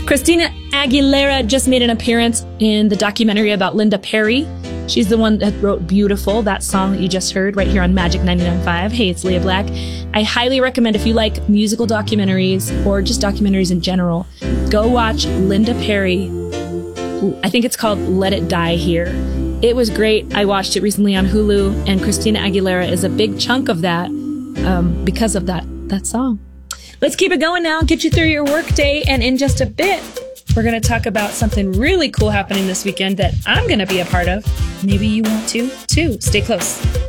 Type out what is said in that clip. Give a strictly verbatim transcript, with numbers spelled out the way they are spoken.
Christina Aguilera just made an appearance in the documentary about Linda Perry. She's the one that wrote Beautiful, that song that you just heard right here on Magic ninety-nine point five. Hey, it's Leah Black. I highly recommend, if you like musical documentaries or just documentaries in general, go watch Linda Perry. I think it's called Let It Die Here. It was great. I watched it recently on Hulu, and Christina Aguilera is a big chunk of that um, because of that, that song. Let's keep it going now, get you through your work day, and in just a bit, we're going to talk about something really cool happening this weekend that I'm going to be a part of. Maybe you want to, too. Stay close.